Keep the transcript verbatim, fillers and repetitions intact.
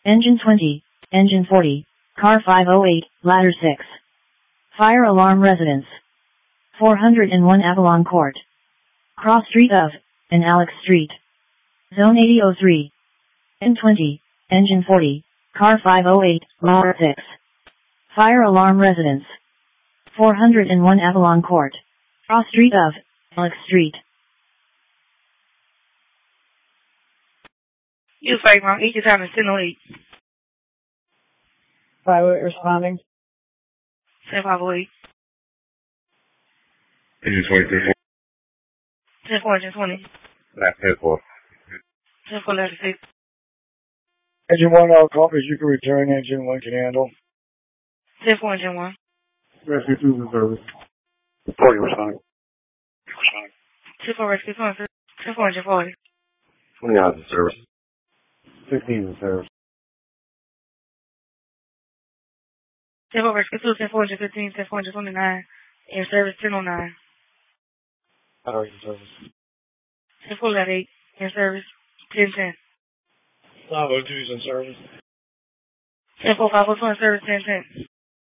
Engine twenty, Engine forty, Car five oh eight, Ladder six. Fire alarm residence. four hundred one Avalon Court. Cross Street of, and Alex Street. Zone eighty oh three. N twenty, Engine forty, Car five oh eight, Ladder six. Fire alarm residence. four hundred one Avalon Court. Cross Street of, Alex Street. You fight wrong. Each time it's ten oh eight. five oh eight responding. ten five oh eight. Engine twenty-three. ten four, engine twenty. Last ten four. ten four, ladder six. Engine one, all copies you can return. Engine one can handle. ten four, engine one. Rescue two in service. forty responding. ten four, rescue two in service. ten four, engine forty. twenty hours in service. fifteen in service. ten four, rescue two, ten four, engine fifteen, ten four, engine twenty-nine. In service, ten oh nine. Battery in service. ten four, ladder eight. In service, ten ten. five oh two's in service. ten four, five oh two in service, ten ten.